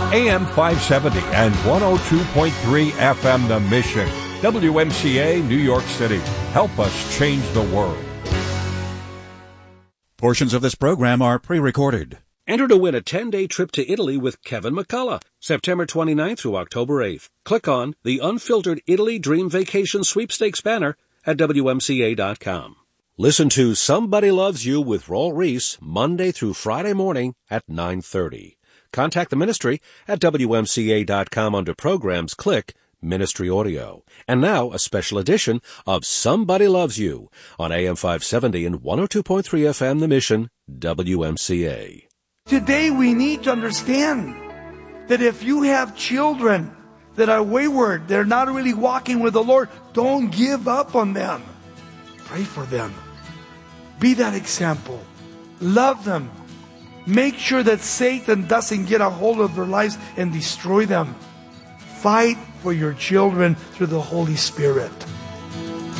AM 570 and 102.3 FM The Mission. WMCA, New York City. Help us change the world. Portions of this program are pre-recorded. Enter to win a 10-day trip to Italy with Kevin McCullough, September 29th through October 8th. Click on the Unfiltered Italy Dream Vacation Sweepstakes banner at WMCA.com. Listen to Somebody Loves You with Raul Reese Monday through Friday morning at 9:30. Contact the ministry at WMCA.com under Programs. Click Ministry Audio. And now a special edition of Somebody Loves You on AM 570 and 102.3 FM The Mission, WMCA. Today we need to understand that if you have children that are wayward, they're not really walking with the Lord, don't give up on them. Pray for them. Be that example. Love them. Make sure that Satan doesn't get a hold of their lives and destroy them. Fight for your children through the Holy Spirit.